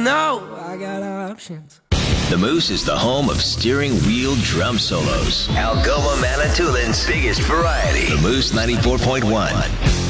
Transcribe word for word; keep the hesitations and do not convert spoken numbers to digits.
know I got options. The Moose is the home of steering wheel drum solos. Algoma Manitoulин's biggest variety. The Moose ninety-four point one.